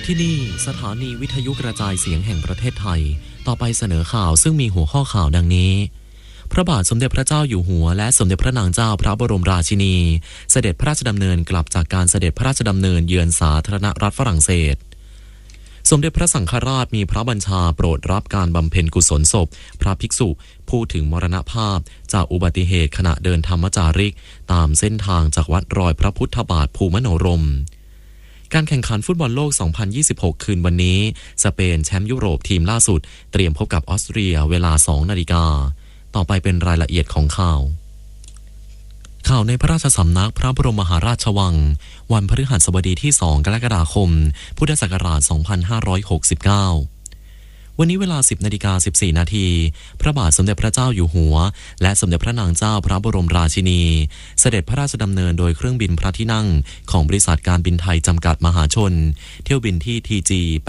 ที่นี่สถานีวิทยุกระจายเสียงแห่งประเทศไทยต่อไปเสนอข่าวซึ่งมีหัวข้อข่าวดังนี้พระบาทสมเด็จพระเจ้าอยู่หัวและสมเด็จพระนางเจ้าพระบรมราชินีเสด็จพระราชดำเนินกลับจากการเสด็จพระราชดำเนินเยือนสาธารณรัฐฝรั่งเศสสมเด็จพระสังฆราชมีพระบัญชาโปรดรับการบำเพ็ญกุศลศพพระภิกษุผู้ถึงมรณภาพจากอุบัติเหตุขณะเดินธรรมจาริกตามเส้นทางจากวัดรอยพระพุทธบาทภูมิโนรมการแข่งขันฟุตบอลโลก 2026 คืนวันนี้สเปนแชมป์ยุโรปทีมล่าสุดเตรียมพบกับออสเตรียเวลา 2 นาฬิกาต่อไปเป็นรายละเอียดของข่าวในพระราชสำนักพระบรมมหาราชวังวันพฤหัสบดีที่ 2 กรกฎาคม พุทธศักราช 2569 วันนี้เวลา 10:14 นาทีพระบาทสมเด็จพระเจ้าอยู่หัวและสมเด็จพระนางเจ้าพระบรมราชินีเสด็จพระราชดำเนินโดยเครื่องบินพระที่นั่งของบริษัทการบินไทยจำกัดมหาชนเที่ยวบินที่ TG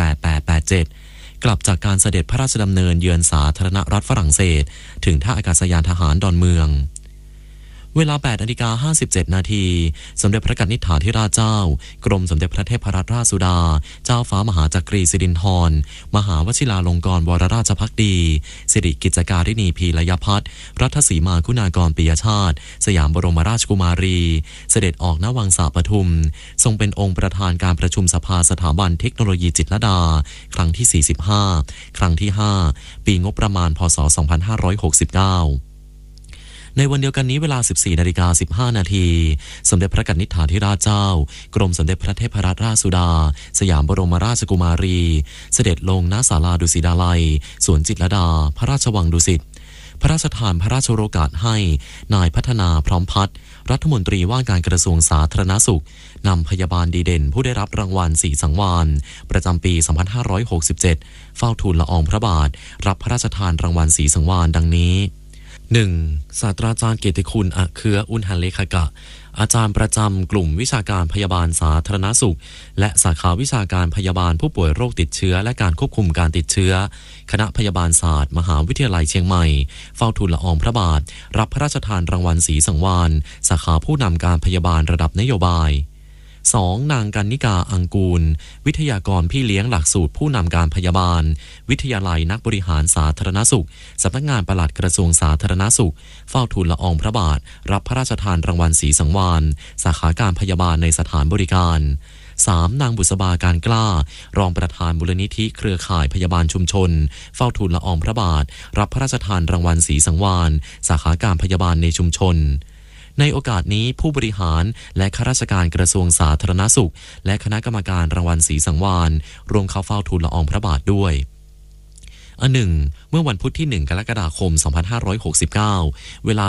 8887กลับจากการเสด็จพระราชดำเนินเยือนสาธารณรัฐฝรั่งเศสถึงท่าอากาศยานทหารดอนเมืองเวลา 8:57 นาทีสมเด็จพระกนิษฐาธิราชเจ้ากรมสมเด็จพระเทพรัตนราชสุดาเจ้าฟ้ามหาจักรีสิรินธรมหาวชิราลงกรณ์วรราชภักดีสิริกิจการิณีพีรยพัฒน์รัฐสีมาคุณากรปิยชาติสยามบรมราชกุมารีเสด็จออกณวังสาปทุมทรงเป็นองค์ประธานการประชุมสภาสถาบันเทคโนโลยีจิตรลดาครั้งที่ 45 ครั้งที่ 5 ปีงบประมาณพ.ศ. 2569ในวันเดียวกันนี้เวลา 14:15 นาทีสมเด็จพระกนิษฐาธิราชเจ้ากรมสมเด็จพระเทพรัตนราชสุดาสยามบรมราชกุมารีเสด็จลงณศาลาดุสิตาลัยสวนจิตรลดาพระราชวังดุสิตพระราชทานพระราชโอกาสให้นายพัฒนาพร้อมพัฒน์รัฐมนตรีว่าการกระทรวงสาธารณสุขนำพยาบาลดีเด่นผู้ได้รับรางวัล4สังวาลประจำปี 2567 เฝ้าทูลละอองพระบาทรับพระราชทานรางวัล4สังวาลดังนี้1. ศาสตราจารย์เกียรติคุณอเครืออุณหเลขกะอาจารย์ประจำกลุ่มวิชาการพยาบาลสาธารณสุขและสาขาวิชาการพยาบาลผู้ป่วยโรคติดเชื้อและการควบคุมการติดเชื้อคณะพยาบาลศาสตร์มหาวิทยาลัยเชียงใหม่เฝ้าทูลละอองพระบาทรับพระราชทานรางวัลศรีสังวาลสาขาผู้นำการพยาบาลระดับนโยบาย2. นางกันนิกาอังกูลวิทยากรพี่เลี้ยงหลักสูตรผู้นำการพยาบาลวิทยาลัยนักบริหารสาธารณสุขสำนักงานปลัดกระทรวงสาธารณสุขเฝ้าทูลละอองพระบาทรับพระราชทานรางวัลศรีสังวาลสาขาการพยาบาลในสถานบริการ 3. นางบุษบาการกล้ารองประธานมูลนิธิเครือข่ายพยาบาลชุมชนเฝ้าทูลละอองพระบาทรับพระราชทานรางวัลศรีสังวาลสาขาการพยาบาลในชุมชนในโอกาสนี้ผู้บริหารและข้าราชการกระทรวงสาธารณสุขและคณะกรรมการรางวัลศรีสังวาลรวมเข้าเฝ้าทูลละอองพระบาทด้วยเมื่อวันพุธที่ 1 กรกฎาคม 2569 เวลา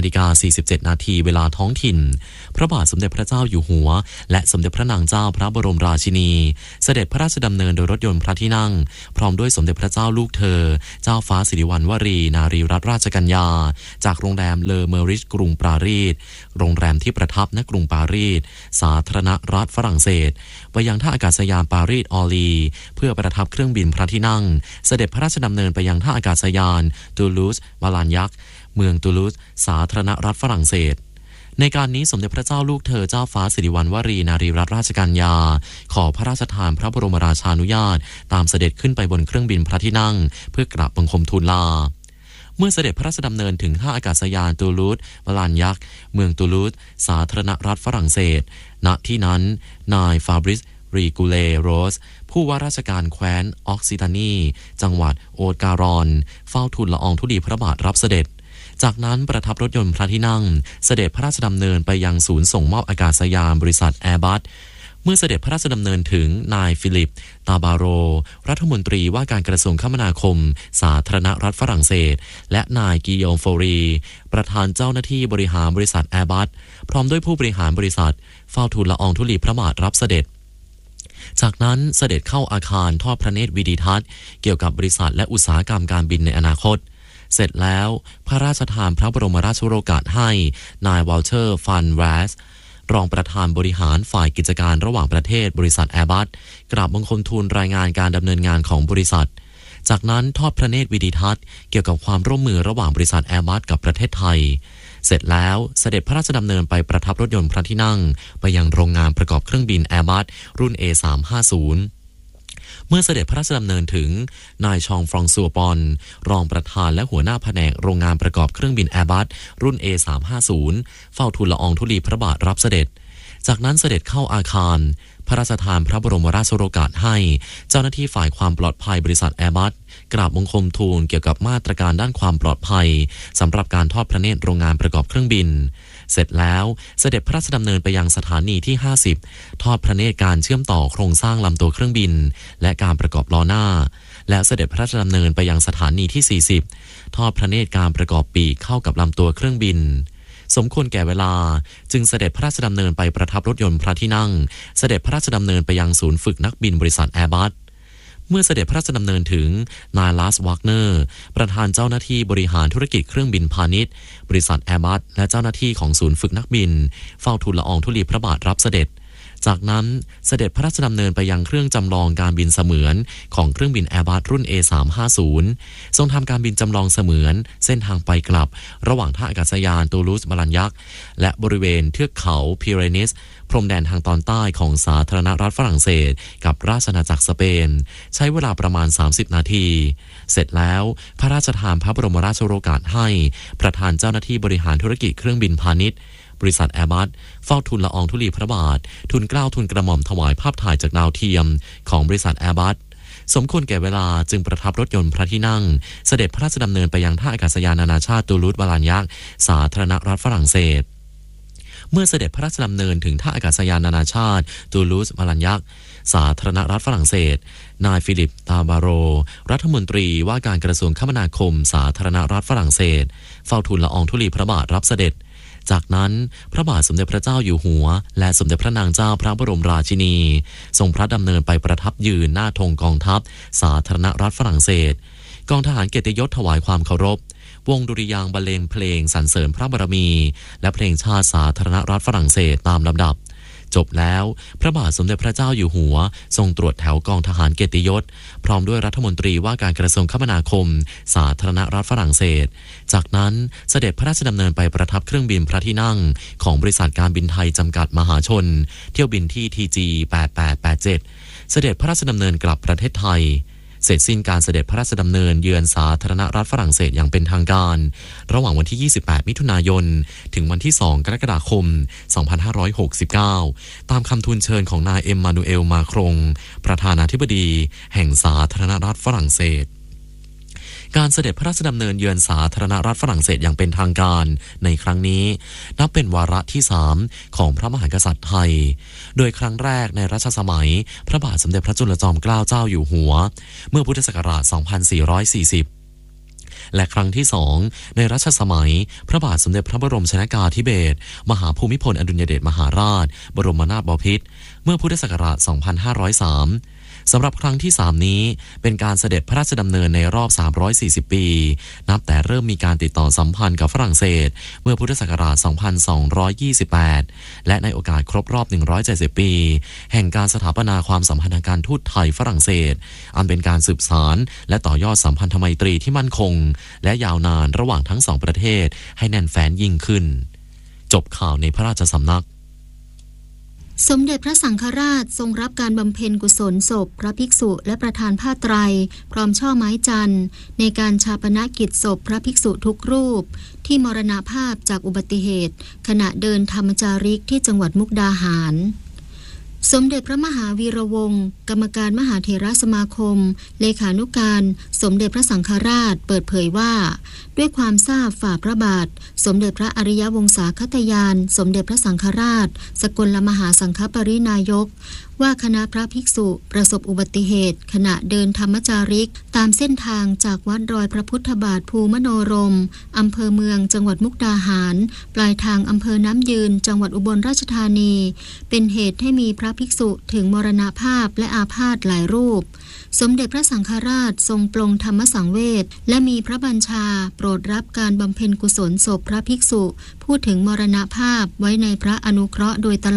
11:47 นาทีเวลาท้องถิ่นพระบาทสมเด็จพระเจ้าอยู่หัวและสมเด็จพระนางเจ้าพระบรมราชินีเสด็จพระราชดำเนินโดยรถยนต์พระที่นั่งพร้อมด้วยสมเด็จพระเจ้าลูกเธอเจ้าฟ้าสิริวัณวรีนารีรัตนราชกัญญาจากโรงแรมเลอเมอริชกรุงปารีสโรงแรมที่ประทับณกรุงปารีสสาธารณรัฐฝรั่งเศสไปยังท่าอากาศยานปารีสออลีเพื่อประทับเครื่องบินพระที่นั่งเสด็จพระราชดำเนินไปยังท่าอากาศยานตูลูสมาลานยักษ์เมืองตูลูสสาธารณรัฐฝรั่งเศสในการนี้สมเด็จพระเจ้าลูกเธอเจ้าฟ้าสิริวัณวรีนารีรัตนราชกัญญาขอพระราชทานพระบรมราชานุญาตตามเสด็จขึ้นไปบนเครื่องบินพระที่นั่งเพื่อกราบบังคมทูลลาเมื่อเสด็จพระราชดำเนินถึงท่าอากาศยานตูลูสมาลานยักษ์เมืองตูลูสสาธารณรัฐฝรั่งเศสณที่นั้นนายฟาบริสรีกูเลโรสผู้ว่าราชการแคว้นออกซิตานีจังหวัดโอตการอนเฝ้าทูลละอองธุลีพระบาทรับเสด็จจากนั้นประทับรถยนต์พระที่นั่งเสด็จพระราชดำเนินไปยังศูนย์ส่งมอบอากาศยานบริษัทแอร์บัสเมื่อเสด็จพระราชดำเนินถึงนายฟิลิปตาบาโรรัฐมนตรีว่าการกระทรวงคมนาคมสาธารณรัฐฝรั่งเศสและนายกิโยมโฟรีประธานเจ้าหน้าที่บริหารบริษัทแอร์บัสพร้อมด้วยผู้บริหารบริษัทเฝ้าทูลละอองธุลีพระบาทรับเสด็จจากนั้นเสด็จเข้าอาคารทอดพระเนตรวิดีทัศน์เกี่ยวกับบริษัทและอุตสาหกรรมการบินในอนาคตเสร็จแล้วพระราชทานพระบรมราชโองการให้นายวอลเตอร์ฟันแวสรองประธานบริหารฝ่ายกิจการระหว่างประเทศบริษัทแอร์บัสกราบบังคมทูลรายงานการดำเนินงานของบริษัทจากนั้นทอดพระเนตรวิดีทัศน์เกี่ยวกับความร่วมมือระหว่างบริษัทแอร์บัสกับประเทศไทย เสร็จแล้วเสด็จพระราชดำเนินไปประทับรถยนต์พระที่นั่งไปยังโรงงานประกอบเครื่องบิน Airbus รุ่น A350 เมื่อเสด็จพระราชดำเนินถึงนายชองฟรองซัวปอนรองประธานและหัวหน้าแผนกโรงงานประกอบเครื่องบินแอร์บัสรุ่น A350 เฝ้าทูลละอองธุลีพระบาทรับเสด็จจากนั้นเสด็จเข้าอาคารพระราชทานพระบรมราชโองการให้เจ้าหน้าที่ฝ่ายความปลอดภัยบริษัทแอร์บัสกราบบังคมทูลเกี่ยวกับมาตรการด้านความปลอดภัยสำหรับการทอดพระเนตรโรงงานประกอบเครื่องบินเสร็จแล้วเสด็จพระราชดำเนินไปยังสถานีที่50ทอดพระเนตรการเชื่อมต่อโครงสร้างลำตัวเครื่องบินและการประกอบล้อหน้าแล้วเสด็จพระราชดำเนินไปยังสถานีที่40ทอดพระเนตรการประกอบปีกเข้ากับลำตัวเครื่องบินสมควรแก่เวลาจึงเสด็จพระราชดำเนินไปประทับรถยนต์พระที่นั่งเสด็จพระราชดำเนินไปยังศูนย์ฝึกนักบินบริษัทแอร์บัสเมื่อเสด็จพระราชดำเนินถึงนายลาสวากเนอร์ประธานเจ้าหน้าที่บริหารธุรกิจเครื่องบินพาณิชย์บริษัทแอร์บัสและเจ้าหน้าที่ของศูนย์ฝึกนักบินเฝ้าทูลละอองธุลีพระบาทรับเสด็จจากนั้นเสด็จพระราชดำเนินไปยังเครื่องจำลองการบินเสมือนของเครื่องบินแอร์บัสรุ่น A350 ทรงทำการบินจำลองเสมือนเส้นทางไปกลับระหว่างท่าอากาศยานตูลูสบาลันยักษ์และบริเวณเทือกเขาพิเรนีสพรมแดนทางตอนใต้ของสาธารณรัฐฝรั่งเศสกับราชอาณาจักรสเปนใช้เวลาประมาณ30นาทีเสร็จแล้วพระราชทานพระบรมราชโองการให้ประธานเจ้าหน้าที่บริหารธุรกิจเครื่องบินพาณิชย์บริษัทแอร์บัสเฝ้าทูลละอองธุลีพระบาททูลเกล้าทูลกระหม่อมถวายภาพถ่ายจากดาวเทียมของบริษัทแอร์บัสสมควรแก่เวลาจึงประทับรถยนต์พระที่นั่งเสด็จพระราชดำเนินไปยังท่าอากาศยานนานาชาติตูลูสบาลันยักษ์สาธารณรัฐฝรั่งเศสเมื่อเสด็จพระราชดำเนินถึงท่าอากาศยานนานาชาติตูลูสบาลันยักษ์สาธารณรัฐฝรั่งเศสนายฟิลิปตาบาโรรัฐมนตรีว่าการกระทรวงคมนาคมสาธารณรัฐฝรั่งเศสเฝ้าทูลละอองธุลีพระบาทรับเสด็จจากนั้นพระบาทสมเด็จพระเจ้าอยู่หัวและสมเด็จพระนางเจ้าพระบรมราชินีทรงพระดำเนินไปประทับยืนหน้าธงกองทัพสาธารณรัฐฝรั่งเศสกองทหารเกียรติยศถวายความเคารพวงดุริยางค์บรรเลงเพลงสรรเสริญพระบารมีและเพลงชาติสาธารณรัฐฝรั่งเศสตามลำดับจบแล้วพระบาทสมเด็จพระเจ้าอยู่หัวทรงตรวจแถวกองทหารเกียรติยศพร้อมด้วยรัฐมนตรีว่าการกระทรวงคมนาคมสาธารณรัฐฝรั่งเศสจากนั้นเสด็จพระราชดำเนินไปประทับเครื่องบินพระที่นั่งของบริษัทการบินไทยจำกัดมหาชนเที่ยวบินที่ TG 8887เสด็จพระราชดำเนินกลับประเทศไทยเสร็จสิ้นการเสด็จพระราชดำเนินเยือนสาธารณรัฐฝรั่งเศสอย่างเป็นทางการระหว่างวันที่28มิถุนายนถึงวันที่2กรกฎาคม2569ตามคำทูลเชิญของนายเอ็มมานูเอลมาครงประธานาธิบดีแห่งสาธารณรัฐฝรั่งเศสการเสด็จพระราชดำเนินเยือนสาธารณรัฐฝรั่งเศสอย่างเป็นทางการในครั้งนี้นับเป็นวาระที่3ของพระมหากษัตริย์ไทยโดยครั้งแรกในรัชสมัยพระบาทสมเด็จพระจุลจอมเกล้าเจ้าอยู่หัวเมื่อพุทธศักราช 2440 และครั้งที่2ในรัชสมัยพระบาทสมเด็จพระบรมชนกาธิเบศรมหาภูมิพลอดุลยเดชมหาราชบรมนาถบพิตรเมื่อพุทธศักราช 2503สำหรับครั้งที่3นี้เป็นการเสด็จพระราชดำเนินในรอบ340ปีนับแต่เริ่มมีการติดต่อสัมพันธ์กับฝรั่งเศสเมื่อพุทธศักราช 2228 และในโอกาสครบรอบ170ปีแห่งการสถาปนาความสัมพันธ์ทางการทูตไทยฝรั่งเศสอันเป็นการสืบสานและต่อยอดสัมพันธไมตรีที่มั่นคงและยาวนานระหว่างทั้ง2ประเทศให้แน่นแฟ้นยิ่งขึ้นจบข่าวในพระราชสำนักสมเด็จพระสังฆราชทรงรับการบำเพ็ญกุศลศพพระภิกษุและประธานผ้าไตรพร้อมช่อไม้จันทร์ในการฌาปนกิจศพพระภิกษุทุกรูปที่มรณภาพจากอุบัติเหตุขณะเดินธรรมจาริกที่จังหวัดมุกดาหารสมเด็จพระมหาวีระวงศ์กรรมการมหาเถรสมาคมเลขานุการสมเด็จพระสังฆราชเปิดเผยว่าด้วยความทราบฝ่าพระบาทสมเด็จพระอริยวงศาคตยานสมเด็จพระสังฆราชสกลมหาสังฆปรินายกว่าคณะพระภิกษุประสบอุบัติเหตุขณะเดินธรรมจาริกตามเส้นทางจากวัดรอยพระพุทธบาทภูมโนรมอำเภอเมืองจังหวัดมุกดาหารปลายทางอำเภอน้ำยืนจังหวัดอุบลราชธานีเป็นเหตุให้มีพระภิกษุถึงมรณภาพและอาพาธหลายรูปสมเด็จพระสังฆราชทรงปลงธรรมสังเวชและมีพระบัญชาโปรดรับการบำเพ็ญกุศลศพพระภิกษุผู้ถึงมรณภาพไว้ในพระอนุเคราะห์โดยตลอด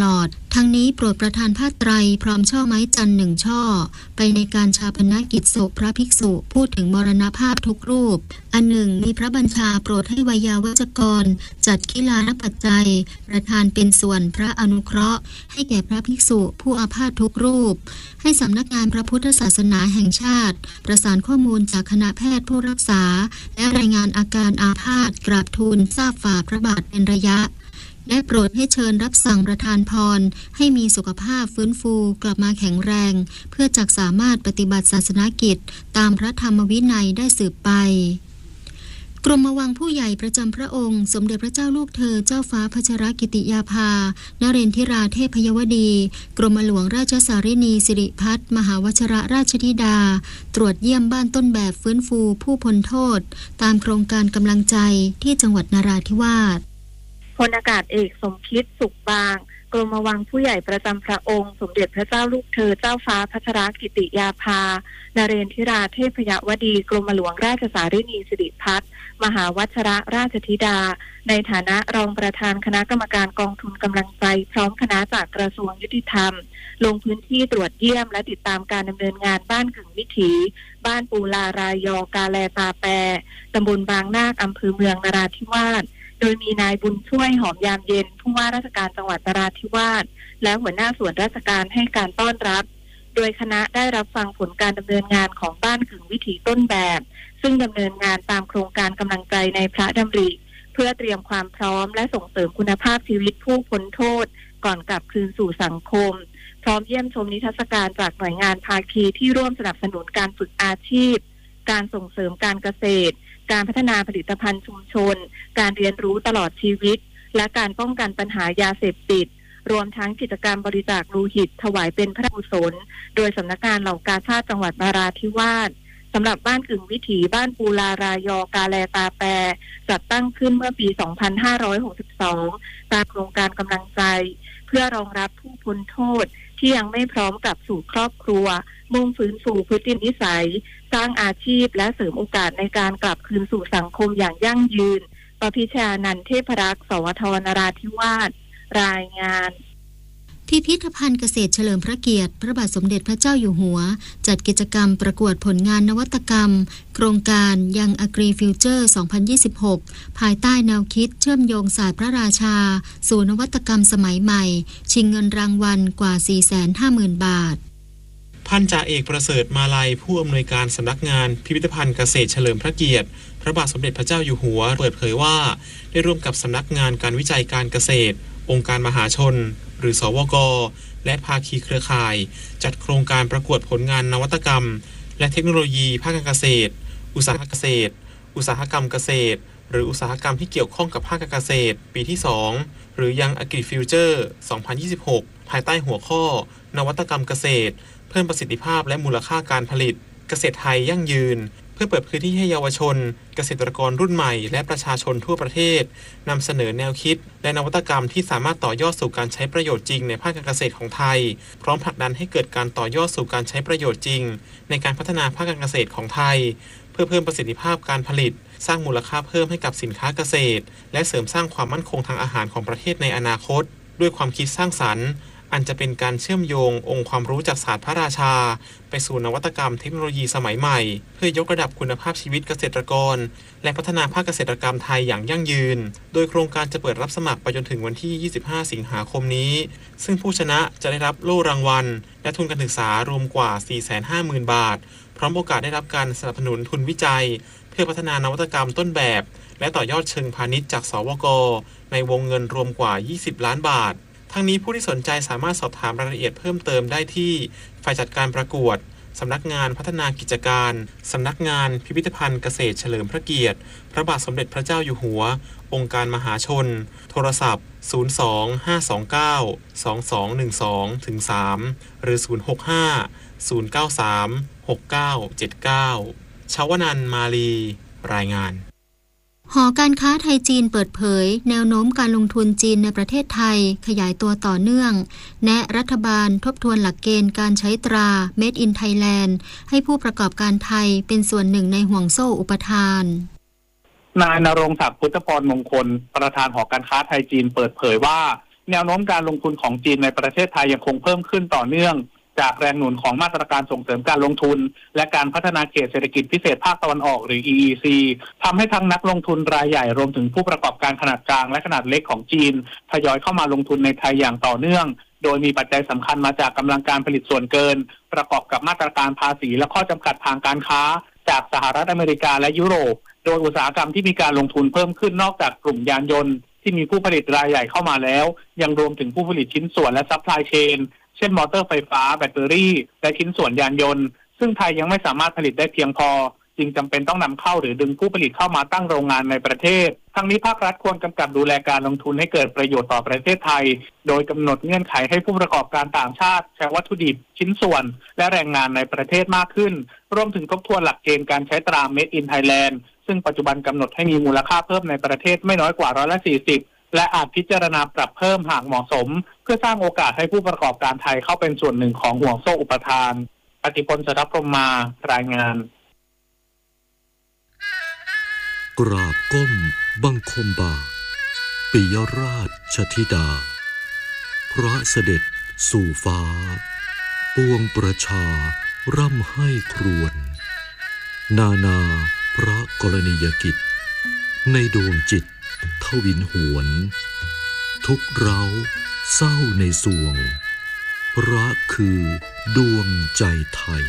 ทั้งนี้โปรดประทานผ้าไตรพร้อมช่อไม้จันทร์1 ช่อไปในการชาปนกิจศพพระภิกษุพูดถึงมรณภาพทุกรูปอันหนึ่งมีพระบัญชาโปรดให้ไวยาวัจกรจัดกีฬานปัจจัยประทานเป็นส่วนพระอนุเคราะห์ให้แก่พระภิกษุผู้อาพาธทุกรูปให้สำนักงานพระพุทธศาสนาแห่งชาติประสานข้อมูลจากคณะแพทย์ผู้รักษาและรายงานอาการอาพาธกราบทูลทราบฝ่าพระบาทเป็นระยะและโปรดให้เชิญรับสั่งประทานพรให้มีสุขภาพฟื้นฟูกลับมาแข็งแรงเพื่อจักสามารถปฏิบัติศาสนกิจตามพระธรรมวินัยได้สืบไปกรมวังผู้ใหญ่ประจำพระองค์สมเด็จพระเจ้าลูกเธอเจ้าฟ้าพัชรกิติยาภานเรนทิราเทพยวดีกรมหลวงราชสารินีสิริพัฒน์มหาวชิรราชธิดาตรวจเยี่ยมบ้านต้นแบบฟื้นฟูผู้พ้นโทษตามโครงการกำลังใจที่จังหวัดนราธิวาสพลอากาศเอกสมคิดสุขบางกรมวังผู้ใหญ่ประจำพระองค์สมเด็จพระเจ้าลูกเธอเจ้าฟ้าพัชรกิติยาภานเรนทิราเทพยวดีกรมหลวงราชสารินีสิริพัฒน์มหาวชิรราชธิดาในฐานะรองประธานคณะกรรมการกองทุนกำลังใจพร้อมคณะจากกระทรวงยุติธรรมลงพื้นที่ตรวจเยี่ยมและติดตามการดำเนินงานบ้านกึ่งวิถีบ้านปูลารายอกาแลตาแปตำบลบางนาคอำเภอเมืองนราธิวาสโดยมีนายบุญช่วยหอมยามเย็นผู้ว่าราชการจังหวัดนราธิวาสและหัวหน้าส่วนราชการให้การต้อนรับโดยคณะได้รับฟังผลการดำเนินงานของบ้านกึ่งวิถีต้นแบบซึ่งดำเนินงานตามโครงการกำลังใจในพระดำริเพื่อเตรียมความพร้อมและส่งเสริมคุณภาพชีวิตผู้พ้นโทษก่อนกลับคืนสู่สังคมพร้อมเยี่ยมชมนิทรรศการจากหน่วยงานภาคีที่ร่วมสนับสนุนการฝึกอาชีพการส่งเสริมการเกษตรการพัฒนาผลิตภัณฑ์ชุมชนการเรียนรู้ตลอดชีวิตและการป้องกันปัญหายาเสพติดรวมทั้งกิจกรรมบริจาคโลหิตถวายเป็นพระราชกุศลโดยสำนักงานเหล่ากาชาดจังหวัดนราธิวาสสำหรับบ้านกึ่งวิถีบ้านปูลารายอกาแลตาแปจัดตั้งขึ้นเมื่อปี 2562 ตามโครงการกำลังใจเพื่อรองรับผู้พ้นโทษที่ยังไม่พร้อมกลับสู่ครอบครัวมุ่งฟื้นฟูพฤตินิสัยสร้างอาชีพและเสริมโอกาสในการกลับคืนสู่สังคมอย่างยั่งยืนปพิชานันท์เทพรักษ์สวทนราธิวาสรายงานพิพิธภัณฑ์เกษตรเฉลิมพระเกียรติพระบาทสมเด็จพระเจ้าอยู่หัวจัดกิจกรรมประกวดผลงานนวัตกรรมโครงการยังอ Agri Future 2026 ภายใต้แนวคิดเชื่อมโยงศาสตร์พระราชาสู่นวัตกรรมสมัยใหม่ชิงเงินรางวัลกว่า 450,000 บาทพันจ่าเอกประเสริฐมาลัยผู้อำนวยการสำนักงานพิพิธภัณฑ์เกษตรเฉลิมพระเกียรติพระบาทสมเด็จพระเจ้าอยู่หัวเปิดเผยว่าได้ร่วมกับสำนักงานการวิจัยการเกษตรองค์การมหาชนหรือสวก.และภาคีเครือข่ายจัดโครงการประกวดผลงานนวัตกรรมและเทคโนโลยีภาคการเกษตรอุตสาหเกษตรอุตสาหกรรมเกษตรหรืออุตสาหกรรมที่เกี่ยวข้องกับภาคการเกษตรปีที่2หรือยัง Agri Future 2026 ภายใต้หัวข้อนวัตกรรมเกษตรเพิ่มประสิทธิภาพและมูลค่าการผลิตเกษตรไทยยั่งยืนเพื่อเปิดพื้นที่ให้เยาวชนเกษตรกรรุ่นใหม่และประชาชนทั่วประเทศนำเสนอแนวคิดและนวัตกรรมที่สามารถต่อยอดสู่การใช้ประโยชน์จริงในภาคการเกษตรของไทยพร้อมผลักดันให้เกิดการต่อยอดสู่การใช้ประโยชน์จริงในการพัฒนาภาคการเกษตรของไทยเพื่อเพิ่มประสิทธิภาพการผลิตสร้างมูลค่าเพิ่มให้กับสินค้าเกษตรและเสริมสร้างความมั่นคงทางอาหารของประเทศในอนาคตด้วยความคิดสร้างสรรค์อันจะเป็นการเชื่อมโยงองค์ความรู้จากศาสตร์พระราชาไปสู่นวัตกรรมเทคโนโลยีสมัยใหม่เพื่อยกระดับคุณภาพชีวิตเกษตรกรและพัฒนาภาคเกษตรกรรมไทยอย่างยั่งยืนโดยโครงการจะเปิดรับสมัครไปจนถึงวันที่ 25 สิงหาคมนี้ซึ่งผู้ชนะจะได้รับโล่รางวัลและทุนการศึกษารวมกว่า 450,000 บาทพร้อมโอกาสได้รับการสนับสนุนทุนวิจัยเพื่อพัฒนานวัตกรรมต้นแบบและต่อยอดเชิงพาณิชย์จากสวก.ในวงเงินรวมกว่า 20 ล้านบาททั้งนี้ผู้ที่สนใจสามารถสอบถามรายละเอียดเพิ่มเติมได้ที่ฝ่ายจัดการประกวดสำนักงานพัฒนากิจการสำนักงานพิพิธภัณฑ์เกษตรเฉลิมพระเกียรติพระบาทสมเด็จพระเจ้าอยู่หัวองค์การมหาชนโทรศัพท์02-529-2212-3หรือ065-093-6979ชวนันท์มาลีรายงานหอการค้าไทยจีนเปิดเผยแนวโน้มการลงทุนจีนในประเทศไทยขยายตัวต่อเนื่องแนะรัฐบาลทบทวนหลักเกณฑ์การใช้ตรา Made in Thailand ให้ผู้ประกอบการไทยเป็นส่วนหนึ่งในห่วงโซ่อุปทานนายณรงค์ศักดิ์พุทธพรมงคลประธานหอการค้าไทยจีนเปิดเผยว่าแนวโน้มการลงทุนของจีนในประเทศไทยยังคงเพิ่มขึ้นต่อเนื่องจากแรงหนุนของมาตรการส่งเสริมการลงทุนและการพัฒนาเขตเศรษฐกิจพิเศษภาคตะวันออกหรือ EEC ทำให้ทั้งนักลงทุนรายใหญ่รวมถึงผู้ประกอบการขนาดกลางและขนาดเล็กของจีนทยอยเข้ามาลงทุนในไทยอย่างต่อเนื่องโดยมีปัจจัยสำคัญมาจากกำลังการผลิตส่วนเกินประกอบกับมาตรการภาษีและข้อจำกัดทางการค้าจากสหรัฐอเมริกาและยุโรปโดยอุตสาหกรรมที่มีการลงทุนเพิ่มขึ้นนอกจากกลุ่มยานยนต์ที่มีผู้ผลิตรายใหญ่เข้ามาแล้วยังรวมถึงผู้ผลิตชิ้นส่วนและซัพพลายเชนเช่นมอเตอร์ไฟฟ้าแบตเตอรี่และชิ้นส่วนยานยนต์ซึ่งไทยยังไม่สามารถผลิตได้เพียงพอจึงจำเป็นต้องนำเข้าหรือดึงผู้ผลิตเข้ามาตั้งโรงงานในประเทศทั้งนี้ภาครัฐควรกำกับดูแลการลงทุนให้เกิดประโยชน์ต่อประเทศไทยโดยกำหนดเงื่อนไขให้ผู้ประกอบการต่างชาติใช้วัตถุดิบชิ้นส่วนและแรงงานในประเทศมากขึ้นรวมถึงทบทวนหลักเกณฑ์การใช้ตรา Made in Thailand ซึ่งปัจจุบันกำหนดให้มีมูลค่าเพิ่มในประเทศไม่น้อยกว่า40%และอาจพิจารณาปรับเพิ่มหากเหมาะสมเพื่อสร้างโอกาสให้ผู้ประกอบการไทยเข้าเป็นส่วนหนึ่งของห่วงโซ่อุปทานปฏิพล สทัพพรหมมารายงานกราบก้มบังคมบาทปิยราชธิดาพระเสด็จสู่ฟ้าปวงประชาร่ำให้ครวญนาพระกรณียกิจในดวงจิตทวินหวนทุกเร้าเศร้าในสวงพระคือดวงใจไทย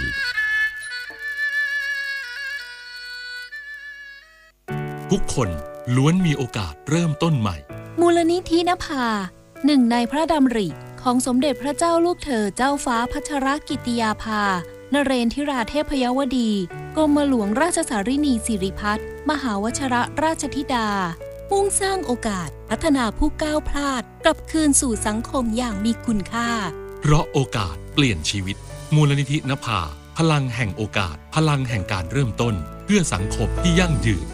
ทุกคนล้วนมีโอกาสเริ่มต้นใหม่มูลนิธินภาหนึ่งในพระดำริของสมเด็จพระเจ้าลูกเธอเจ้าฟ้าพัชรกิติยาภานเรนทิราเทพยวดีกรมหลวงราชสารินีสิริพัฒน์มหาวชิรราชธิดามุ่งสร้างโอกาสพัฒนาผู้ก้าวพลาดกลับคืนสู่สังคมอย่างมีคุณค่าเพราะโอกาสเปลี่ยนชีวิตมูลนิธินภาพลังแห่งโอกาสพลังแห่งการเริ่มต้นเพื่อสังคมที่ยั่งยืน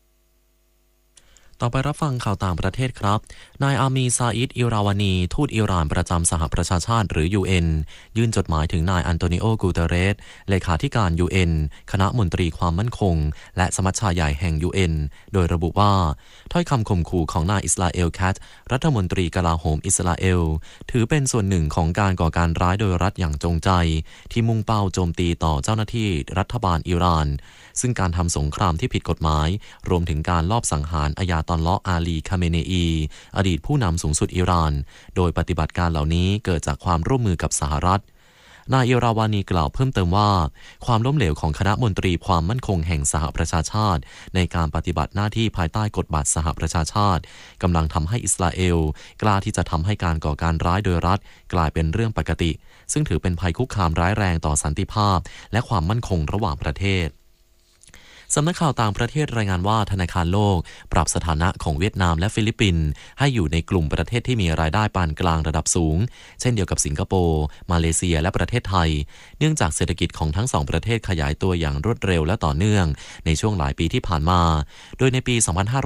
ต่อไปรับฟังข่าวต่างประเทศครับนายอามีซาอิดอิราวานีทูตอิหร่านประจำสหประชาชาติหรือ UN ยื่นจดหมายถึงนายอันโตนิโอ กูเตเรสเลขาธิการ UN คณะมนตรีความมั่นคงและสมัชชาใหญ่แห่ง UN โดยระบุว่าถ้อยคำข่มขู่ของนายอิสราเอลแคทรัฐมนตรีกลาโหมอิสราเอลถือเป็นส่วนหนึ่งของการก่อการร้ายโดยรัฐอย่างจงใจที่มุ่งเป้าโจมตีต่อเจ้าหน้าที่รัฐบาลอิหร่านซึ่งการทำสงครามที่ผิดกฎหมายรวมถึงการลอบสังหารอายาตอลลอฮ์อาลีคาเมเนอีอดีตผู้นำสูงสุดอิหร่านโดยปฏิบัติการเหล่านี้เกิดจากความร่วมมือกับสหรัฐนายอิราวานีกล่าวเพิ่มเติมว่าความล้มเหลวของคณะมนตรีความมั่นคงแห่งสหประชาชาติในการปฏิบัติหน้าที่ภายใต้กฎบัตรสหประชาชาติกำลังทำให้อิสราเอลกล้าที่จะทำให้การก่อการร้ายโดยรัฐกลายเป็นเรื่องปกติซึ่งถือเป็นภัยคุกคามร้ายแรงต่อสันติภาพและความมั่นคงระหว่างประเทศสำนักข่าวต่างประเทศรายงานว่าธนาคารโลกปรับสถานะของเวียดนามและฟิลิปปินส์ให้อยู่ในกลุ่มประเทศที่มีรายได้ปานกลางระดับสูงเช่นเดียวกับสิงคโปร์มาเลเซียและประเทศไทยเนื่องจากเศรษฐกิจของทั้งสองประเทศขยายตัวอย่างรวดเร็วและต่อเนื่องในช่วงหลายปีที่ผ่านมาโดยในปี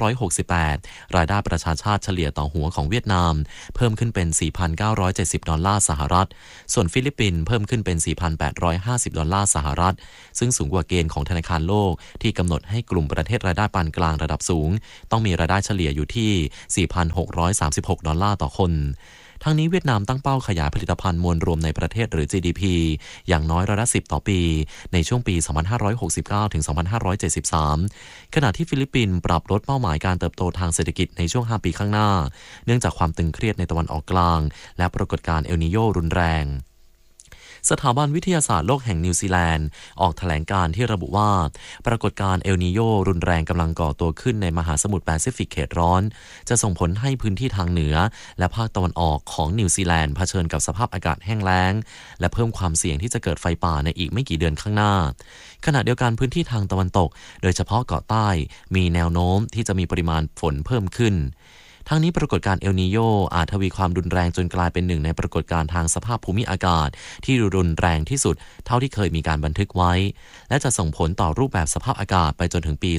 2568 รายได้ประชาชาติเฉลี่ยต่อหัวของเวียดนามเพิ่มขึ้นเป็น 4,970 ดอลลาร์สหรัฐส่วนฟิลิปปินส์เพิ่มขึ้นเป็น 4,850 ดอลลาร์สหรัฐซึ่งสูงกว่าเกณฑ์ของธนาคารโลกที่กำหนดให้กลุ่มประเทศรายได้ปานกลางระดับสูงต้องมีรายได้เฉลี่ยอยู่ที่ 4,636 ดอลลาร์ต่อคนทั้งนี้เวียดนามตั้งเป้าขยายผลิตภัณฑ์มวลรวมในประเทศหรือ GDP อย่างน้อย10%ต่อปีในช่วงปี 2569 ถึง 2573 ขณะที่ฟิลิปปินส์ปรับลดเป้าหมายการเติบโตทางเศรษฐกิจในช่วง 5 ปีข้างหน้าเนื่องจากความตึงเครียดในตะวันออกกลางและปรากฏการณ์เอลนิโญรุนแรงสถาบันวิทยาศาสตร์โลกแห่งนิวซีแลนด์ออกแถลงการณ์ที่ระบุว่าปรากฏการณ์เอลนิโญรุนแรงกำลังก่อตัวขึ้นในมหาสมุทรแปซิฟิกเขตร้อนจะส่งผลให้พื้นที่ทางเหนือและภาคตะวันออกของนิวซีแลนด์เผชิญกับสภาพอากาศแห้งแล้งและเพิ่มความเสี่ยงที่จะเกิดไฟป่าในอีกไม่กี่เดือนข้างหน้าขณะเดียวกันพื้นที่ทางตะวันตกโดยเฉพาะเกาะใต้มีแนวโน้มที่จะมีปริมาณฝนเพิ่มขึ้นทั้งนี้ปรากฏการณ์เอลนีโญอาจทวีความรุนแรงจนกลายเป็นหนึ่งในปรากฏการณ์ทางสภาพภูมิอากาศที่รุนแรงที่สุดเท่าที่เคยมีการบันทึกไว้และจะส่งผลต่อรูปแบบสภาพอากาศไปจนถึงปี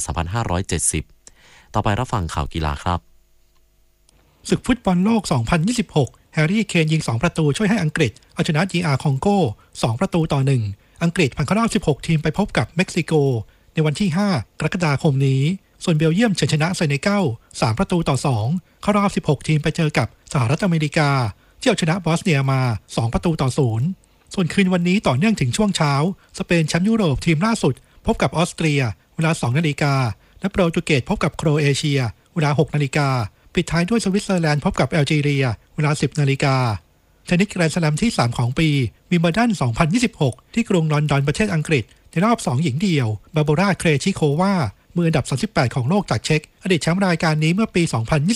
2570 ต่อไปรับฟังข่าวกีฬาครับศึกฟุตบอลโลก 2026 แฮร์รี่เคนยิง2ประตูช่วยให้อังกฤษเอาชนะ GR คองโก2ประตูต่อ1อังกฤษผ่านเข้ารอบ16ทีมไปพบกับเม็กซิโกในวันที่5กรกฎาคมนี้ส่วนเบลเยียมเฉือนชนะเซเนกัล3-2เข้ารอบ16ทีมไปเจอกับสหรัฐอเมริกาที่เอาชนะบอสเนียมา2-0ส่วนคืนวันนี้ต่อเนื่องถึงช่วงเช้าสเปนแชมป์ยุโรปทีมล่าสุดพบกับออสเตรียเวลา 2 นาฬิกาและโปรตุเกสพบกับโครเอเชียเวลา 6 นาฬิกาปิดท้ายด้วยสวิตเซอร์แลนด์พบกับแอลจีเรียเวลา 10 นาฬิกาเทนนิสแกรนด์สแลมที่ 3 ของปีวิมเบิลดัน 2026 ที่กรุงลอนดอนประเทศอังกฤษในรอบ 2 หญิงเดี่ยวบาโบราเครชิโความืออันดับ38ของโลกจากเช็กอดีตแชมป์รายการนี้เมื่อปี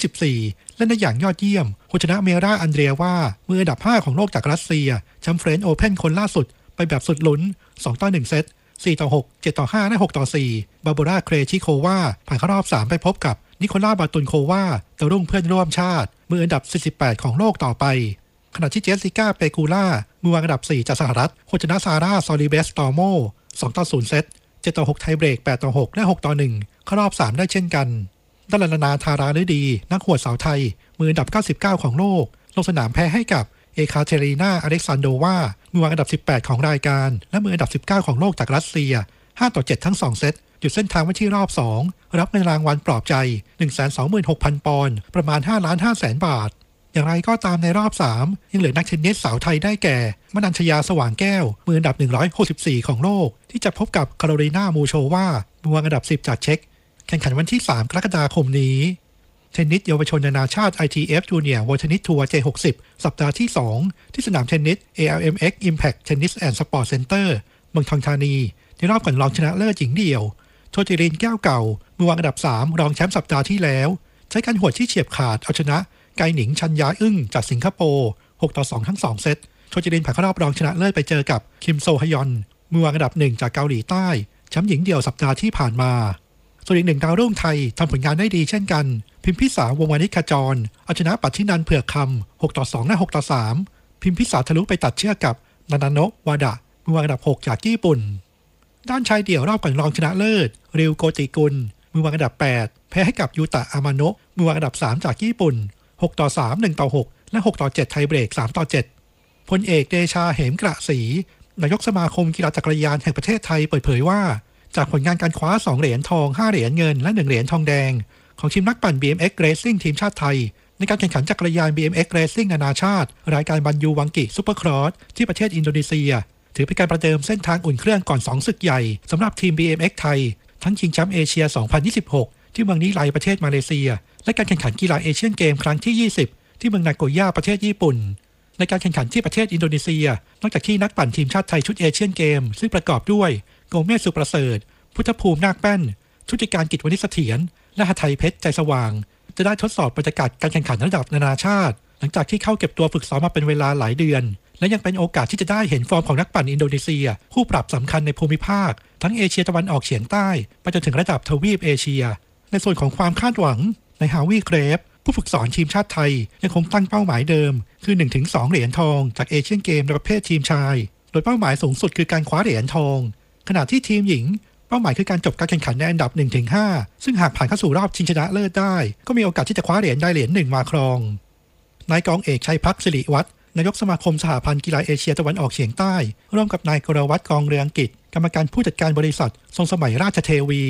2024 เล่นได้อย่างยอดเยี่ยมชนะเมราอันเดรียว่ามืออันดับ5ของโลกจากรัสเซียแชมป์เฟรนช์โอเพ่นคนล่าสุดไปแบบสุดลุ้น 2-1 เซต 4-6 7-5 และ 6-4 บาโบราเครชิโควาผ่านเข้ารอบ 3 ไปพบกับนิโคลาบาตุนโควาดาวรุ่งเพื่อนร่วมชาติมืออันดับ48ของโลกต่อไปขณะที่เจสสิก้าเปกูล่ามือวางอันดับ4จากสหรัฐชนะซาร่าซอลิเบสตอร์โม 2-0 เซต 7-6 ไทยเบรก 8-6 และ 6-1 เข้ารอบ 3 ได้เช่นกันดัลลนาธาราฤดีนักหวดสาวไทยมืออันดับ99ของโลกลงสนามแพ้ให้กับเอคาเทรีนาอเล็กซานโดวามือวางอันดับ18ของรายการและมืออันดับ19ของโลกจากรัสเซีย 5-7 ทั้ง 2 เซตหยุดเส้นทางไว้ที่รอบ 2 รับเงินรางวัลปลอบใจ 126,000 ปอนด์ประมาณ 5,500,000 บาทอย่างไรก็ตามในรอบ 3 ยังเหลือนักเทนนิสสาวไทยได้แก่มนัญชยาสว่างแก้วมืออันดับ164ของโลกที่จะพบกับคาโรลีนามูโชวามือวางอันดับ10จากเช็กแข่งขันวันที่3 กรกฎาคมนี้เทนนิสเยาวชนนานาชาติ ITF Junior World Tennis Tour J60 สัปดาห์ที่2ที่สนามเทนนิส ALMX Impact Tennis and Sport Center เมืองทองธานีในรอบก่อนรองชนะเลิศหญิงเดี่ยวโชติรินแก้วเก่ามือวางอันดับ3รองแชมป์สัปดาห์ที่แล้วใช้การหวดที่เฉียบขาดเอาชนะไกหนิงชัญญาอึ้งจากสิงคโปร์ 6-2 ทั้ง 2 เซตโชจิรินผ่านเข้ารอบรองชนะเลิศไปเจอกับคิมโซฮยอนมือวางอันดับ1จากเกาหลีใต้แชมป์หญิงเดี่ยวสัปดาห์ที่ผ่านมาส่วนอีกหนึ่งดาวรุ่งไทยทำผลงานได้ดีเช่นกันพิมพิสาวงวานิชขจรเอาชนะปัทธินันท์เผือกคำ 6-2 และ 6-3 พิมพิสาทะลุไปตัดเชือกกับนานาโนะวาดะมือวางอันดับ6จากญี่ปุ่นด้านชายเดี่ยวรอบก่อนรองชนะเลิศริวโกติกุลมือวางอันดับ8แพ้ให้กับยูตะอามาโนะมือวางอันดับ3จากญี่ปุ่น6-3 1-6 และ 6-7 ไทยเบรก 3-7 พลเอกเดชาเหมกระศรีนายกสมาคมกีฬาจักรยานแห่งประเทศไทยเปิดเผยว่าจากผลงานการคว้า2 เหรียญทอง 5 เหรียญเงินและ 1 เหรียญทองแดงของทีมนักปั่น BMX Racing ทีมชาติไทยในการแข่งขันจักรยาน BMX Racing นานาชาติรายการบันยูวังกิซุปเปอร์ครอสที่ประเทศอินโดนีเซียถือเป็นการประเดิมเส้นทางอุ่นเครื่องก่อน2 ศึกใหญ่สำหรับทีม BMX ไทยทั้งชิงแชมป์เอเชีย 2026 ที่เมืองนิไลประเทศมาเลเซียและการแข่งขันกีฬาเอเชียนเกมครั้งที่20ที่เมืองนาโกย่าประเทศญี่ปุ่นในการแข่งขันที่ประเทศอินโดนีเซียนอกจากที่นักปั่นทีมชาติไทยชุดเอเชียนเกมซึ่งประกอบด้วยโกเมสสุประเสริฐพุทธภูมินาคแป้นชุติการกิจวณิชเสถียรและหทัยเพชรใจสว่างจะได้ทดสอบบรรยากาศการแข่งขันระดับนานาชาติหลังจากที่เข้าเก็บตัวฝึกซ้อมมาเป็นเวลาหลายเดือนและยังเป็นโอกาสที่จะได้เห็นฟอร์มของนักปั่นอินโดนีเซียคู่ปรับสำคัญในภูมิภาคทั้งเอเชียตะวันออกเฉียงใต้ไปจนถึงระดับทวีปเอเชียในส่วนของความคาดหวังในฮาวิเครฟผู้ฝึกสอนทีมชาติไทยยังคงตั้งเป้าหมายเดิมคือ 1-2 เหรียญทองจากเอเชียนเกมในประเภททีมชายโดยเป้าหมายสูงสุดคือการคว้าเหรียญทองขณะที่ทีมหญิงเป้าหมายคือการจบการแข่งขันในอันดับ 1-5 ซึ่งหากผ่านเข้าสู่รอบชิงชนะเลิศได้ก็มีโอกาสที่จะคว้าเหรียญได้เหรียญ1มาครองนายกองเอกชัยพักศิริวัฒน์นายกสมาคมสหพันธ์กีฬาเอเชียตะวันออกเฉียงใต้ร่วมกับนายกรวัฒน์กองเรืองกิจกรรมการผู้จัดการบริษัททรงสมัยราชเทวี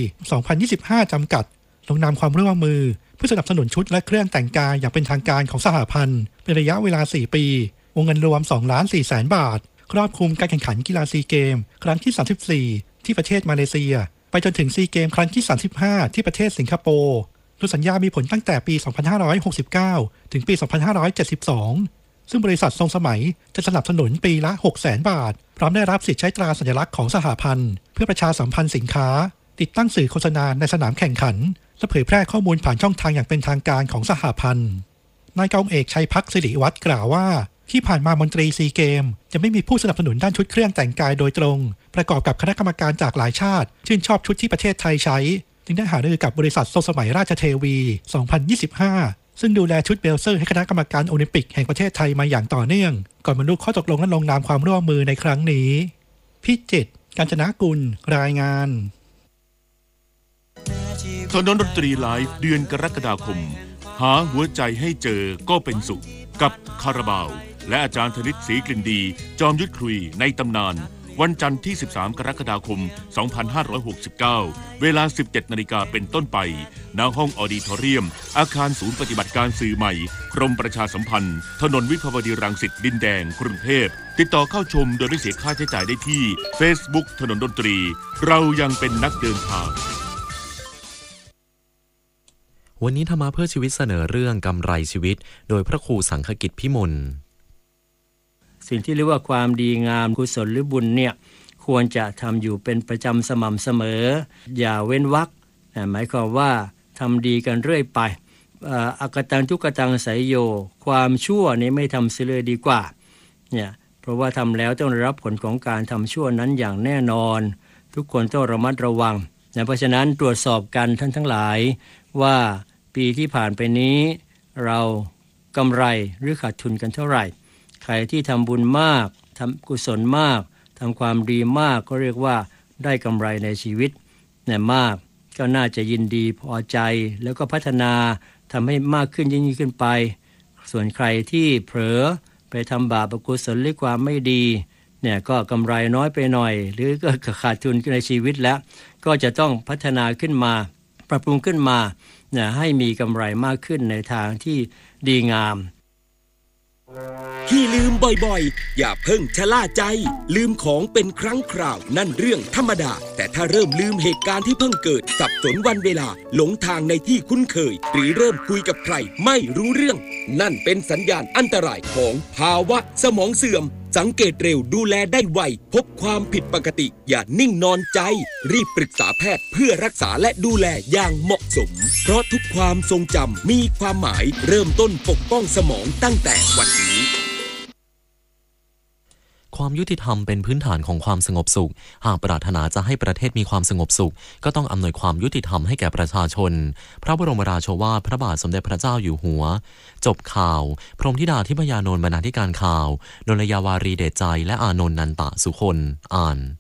2025 จำกัดลงนามความร่วมมือเพื่อสนับสนุนชุดและเครื่องแต่งกายอย่างเป็นทางการของสหพันธ์เป็นระยะเวลา4 ปีวงเงินรวม 2,400,000 บาทครอบคลุมการแข่งขันกีฬาซีเกมครั้งที่34ที่ประเทศมาเลเซียไปจนถึงซีเกมครั้งที่35ที่ประเทศสิงคโปร์โดยสัญญามีผลตั้งแต่ปี 2569 ถึงปี 2572 ซึ่งบริษัททรงสมัยจะสนับสนุนปีละ 600,000 บาทพร้อมได้รับสิทธิ์ใช้ตราสัญลักษณ์ของสหพันธ์เพื่อประชาสัมพันธ์สินค้าติดตั้งสื่อโฆษณาในสนามแข่งขันและเผยแพร่ข้อมูลผ่านช่องทางอย่างเป็นทางการของสหพันธ์นายกองเอกชัยพักศิริวัฒน์กล่าวว่าที่ผ่านมามนตรีซีเกมจะไม่มีผู้สนับสนุนด้านชุดเครื่องแต่งกายโดยตรงประกอบกับคณะกรรมการจากหลายชาติชื่นชอบชุดที่ประเทศไทยใช้จึงได้หารือกับบริษัททรงสมัยราชเทวี 2025 ซึ่งดูแลชุดเบลเซอร์ให้คณะกรรมการโอลิมปิกแห่งประเทศไทยมาอย่างต่อเนื่องก่อนบรรลุข้อตกลงและลงนามความร่วมมือในครั้งนี้พิจิตรกาญจนกุลรายงานถนนดนตรีไลฟ์เดือนกรกฎาคมหาหัวใจให้เจอก็เป็นสุขกับคาราบาวและอาจารย์ธนิตศรีกลิ่นดีจอมยุทธคุยในตำนานวันจันทร์ที่ 13 กรกฎาคม 2569 เวลา 17 นาฬิกาเป็นต้นไปณห้องออดิทอเรียมอาคารศูนย์ปฏิบัติการสื่อใหม่กรมประชาสัมพันธ์ถนนวิภาวดีรังสิตดินแดงกรุงเทพติดต่อเข้าชมโดยไม่เสียค่าใช้จ่ายได้ที่ Facebook ถนนดนตรีเรายังเป็นนักเดินทางวันนี้ธรรมะเพื่อชีวิตเสนอเรื่องกำไรชีวิตโดยพระครูสังฆกิจพิมลสิ่งที่เรียกว่าความดีงามกุศลหรือบุญเนี่ยควรจะทำอยู่เป็นประจำสม่ำเสมออย่าเว้นวรรคหมายความว่าทำดีกันเรื่อยไปอกตังทุกตังไสยโยความชั่วนี้ไม่ทำเสียเลยดีกว่าเนี่ยเพราะว่าทำแล้วต้องได้รับผลของการทำชั่วนั้นอย่างแน่นอนทุกคนต้องระมัดระวังเพราะฉะนั้นตรวจสอบกันท่านทั้งหลายว่าปีที่ผ่านไปนี้เรากำไรหรือขาดทุนกันเท่าไหร่ใครที่ทำบุญมากทำกุศลมากทำความดีมากก็เรียกว่าได้กำไรในชีวิตเนี่ยมากก็น่าจะยินดีพอใจแล้วก็พัฒนาทำให้มากขึ้นยิ่งขึ้นไปส่วนใครที่เผลอไปทำบาปอกุศลหรือความไม่ดีเนี่ยก็กำไรน้อยไปหน่อยหรือก็ขาดทุนในชีวิตแล้วก็จะต้องพัฒนาขึ้นมาปรับปรุงขึ้นมาให้มีกำไรมากขึ้นในทางที่ดีงามที่ลืมบ่อยๆอย่าเพิ่งชะล่าใจลืมของเป็นครั้งคราวนั่นเรื่องธรรมดาแต่ถ้าเริ่มลืมเหตุการณ์ที่เพิ่งเกิดสับสนวันเวลาหลงทางในที่คุ้นเคยหรือเริ่มคุยกับใครไม่รู้เรื่องนั่นเป็นสัญญาณอันตรายของภาวะสมองเสื่อมสังเกตเร็วดูแลได้ไวพบความผิดปกติอย่านิ่งนอนใจรีบปรึกษาแพทย์เพื่อรักษาและดูแลอย่างเหมาะสมเพราะทุกความทรงจำมีความหมายเริ่มต้นปกป้องสมองตั้งแต่วันนี้ความยุติธรรมเป็นพื้นฐานของความสงบสุขหากปรารถนาจะให้ประเทศมีความสงบสุขก็ต้องอำนวยความยุติธรรมให้แก่ประชาชนพระบรมราโชวาทพระบาทสมเด็จพระเจ้าอยู่หัวจบข่าวพรหมธิดาทิพยานนท์บรรณาธิการข่าวนนยาวารีเดชใจและอานนท์นันตะสุคนอ่าน